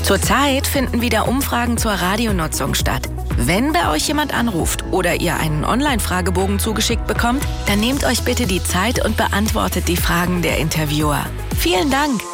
Zurzeit finden wieder Umfragen zur Radionutzung statt. Wenn bei euch jemand anruft oder ihr einen Online-Fragebogen zugeschickt bekommt, dann nehmt euch bitte die Zeit und beantwortet die Fragen der Interviewer. Vielen Dank!